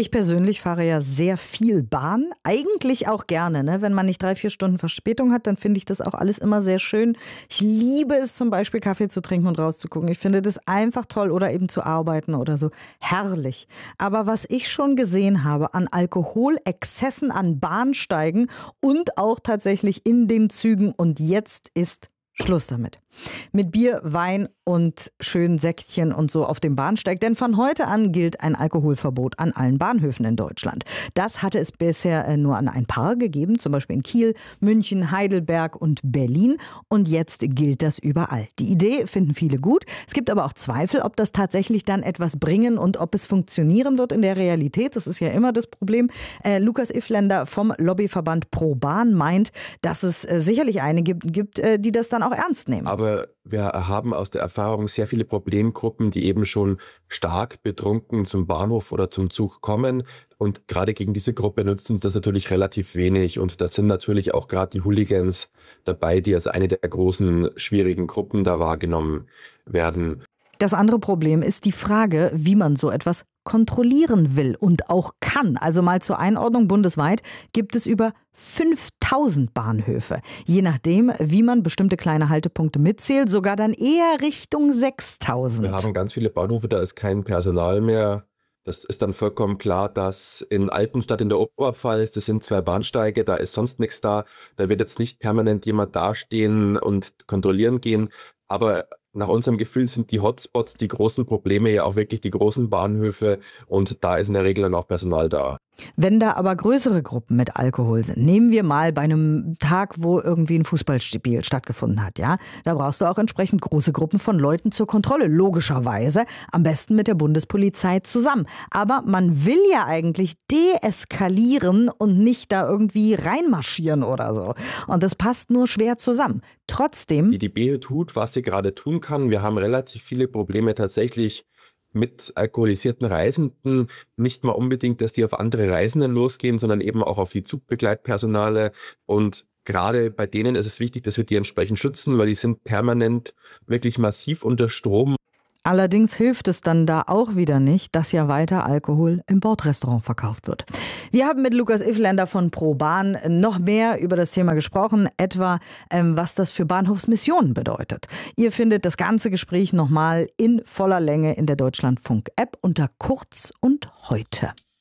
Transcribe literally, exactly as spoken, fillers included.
Ich persönlich fahre ja sehr viel Bahn, eigentlich auch gerne. Ne? Wenn man nicht drei, vier Stunden Verspätung hat, dann finde ich das auch alles immer sehr schön. Ich liebe es zum Beispiel, Kaffee zu trinken und rauszugucken. Ich finde das einfach toll oder eben zu arbeiten oder so. Herrlich. Aber was ich schon gesehen habe an Alkoholexzessen an Bahnsteigen und auch tatsächlich in den Zügen, und jetzt ist Schluss damit. Mit Bier, Wein und schönen Säckchen und so auf dem Bahnsteig. Denn von heute an gilt ein Alkoholverbot an allen Bahnhöfen in Deutschland. Das hatte es bisher nur an ein paar gegeben, zum Beispiel in Kiel, München, Heidelberg und Berlin. Und jetzt gilt das überall. Die Idee finden viele gut. Es gibt aber auch Zweifel, ob das tatsächlich dann etwas bringen und ob es funktionieren wird in der Realität. Das ist ja immer das Problem. Äh, Lukas Ifländer vom Lobbyverband Pro Bahn meint, dass es äh, sicherlich einige gibt, äh, die das dann auch ernst nehmen. Aber wir haben aus der Erfahrung sehr viele Problemgruppen, die eben schon stark betrunken zum Bahnhof oder zum Zug kommen. Und gerade gegen diese Gruppe nutzen sie das natürlich relativ wenig. Und da sind natürlich auch gerade die Hooligans dabei, die als eine der großen, schwierigen Gruppen da wahrgenommen werden. Das andere Problem ist die Frage, wie man so etwas kontrollieren will und auch kann. Also mal zur Einordnung, bundesweit gibt es über fünftausend Bahnhöfe. Je nachdem, wie man bestimmte kleine Haltepunkte mitzählt, sogar dann eher Richtung sechstausend. Wir haben ganz viele Bahnhöfe, da ist kein Personal mehr. Das ist dann vollkommen klar, dass in Altenstadt in der Oberpfalz, das sind zwei Bahnsteige, da ist sonst nichts da. Da wird jetzt nicht permanent jemand dastehen und kontrollieren gehen. Aber nach unserem Gefühl sind die Hotspots, die großen Probleme ja auch wirklich die großen Bahnhöfe, und da ist in der Regel dann auch Personal da. Wenn da aber größere Gruppen mit Alkohol sind, nehmen wir mal bei einem Tag, wo irgendwie ein Fußballspiel stattgefunden hat, ja, da brauchst du auch entsprechend große Gruppen von Leuten zur Kontrolle, logischerweise, am besten mit der Bundespolizei zusammen. Aber man will ja eigentlich deeskalieren und nicht da irgendwie reinmarschieren oder so. Und das passt nur schwer zusammen. Trotzdem... Die D B tut, was sie gerade tun kann. Wir haben relativ viele Probleme tatsächlich mit alkoholisierten Reisenden, nicht mal unbedingt, dass die auf andere Reisenden losgehen, sondern eben auch auf die Zugbegleitpersonale. Und gerade bei denen ist es wichtig, dass wir die entsprechend schützen, weil die sind permanent wirklich massiv unter Strom. Allerdings hilft es dann da auch wieder nicht, dass ja weiter Alkohol im Bordrestaurant verkauft wird. Wir haben mit Lukas Ifländer von Pro Bahn noch mehr über das Thema gesprochen, etwa ähm, was das für Bahnhofsmissionen bedeutet. Ihr findet das ganze Gespräch nochmal in voller Länge in der Deutschlandfunk-App unter Kurz und Heute.